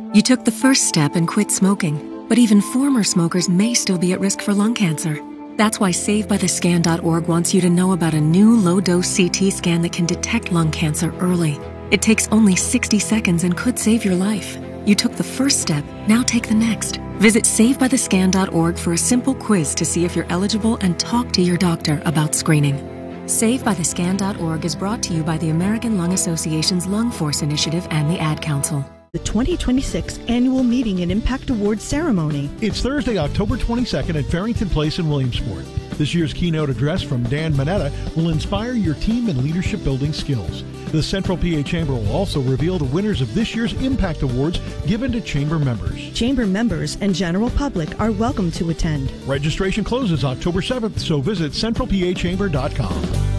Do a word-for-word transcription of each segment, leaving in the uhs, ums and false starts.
You took the first step and quit smoking, but even former smokers may still be at risk for lung cancer. That's why Save By The Scan dot org wants you to know about a new low-dose C T scan that can detect lung cancer early. It takes only sixty seconds and could save your life. You took the first step, now take the next. Visit Save By The Scan dot org for a simple quiz to see if you're eligible and talk to your doctor about screening. Save By The Scan dot org is brought to you by the American Lung Association's Lung Force Initiative and the Ad Council. The twenty twenty-six Annual Meeting and Impact Awards Ceremony. It's Thursday, October twenty-second at Farrington Place in Williamsport. This year's keynote address from Dan Mineta will inspire your team and leadership building skills. The Central P A Chamber will also reveal the winners of this year's Impact Awards given to Chamber members. Chamber members and general public are welcome to attend. Registration closes October seventh, so visit central p a chamber dot com.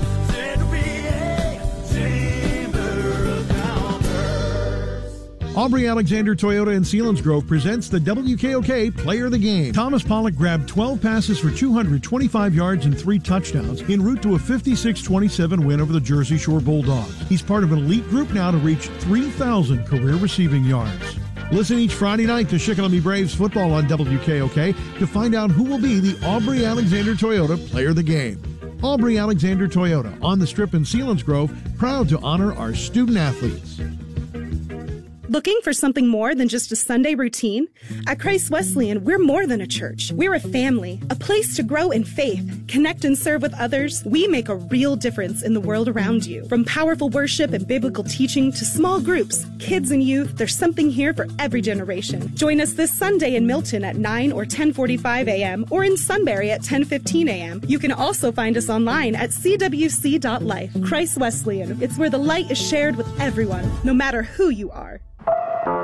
Aubrey Alexander Toyota in Selinsgrove presents the W K O K Player of the Game. Thomas Pollock grabbed twelve passes for two hundred twenty-five yards and three touchdowns en route to a fifty-six twenty-seven win over the Jersey Shore Bulldogs. He's part of an elite group now to reach three thousand career receiving yards. Listen each Friday night to Shikellamy Braves football on W K O K to find out who will be the Aubrey Alexander Toyota Player of the Game. Aubrey Alexander Toyota on the Strip in Selinsgrove, proud to honor our student athletes. Looking for something more than just a Sunday routine? At Christ Wesleyan, we're more than a church. We're a family, a place to grow in faith, connect and serve with others. We make a real difference in the world around you. From powerful worship and biblical teaching to small groups, kids and youth, there's something here for every generation. Join us this Sunday in Milton at nine or ten forty-five a.m. or in Sunbury at ten fifteen a.m. You can also find us online at c w c dot life. Christ Wesleyan, it's where the light is shared with everyone, no matter who you are.